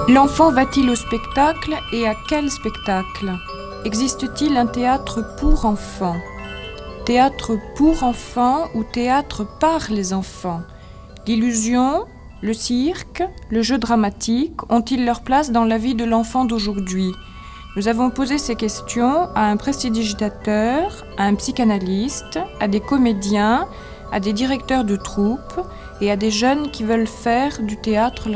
L'enfant va-t-il au spectacle et à quel spectacle? Existe-t-il un théâtre pour enfants? Théâtre pour enfants ou théâtre par les enfants? L'illusion, le cirque, le jeu dramatique ont-ils leur place dans la vie de l'enfant d'aujourd'hui? Nous avons posé ces questions à un prestidigitateur, à un psychanalyste, à des comédiens, à des directeurs de troupes et à des jeunes qui veulent faire du théâtre leur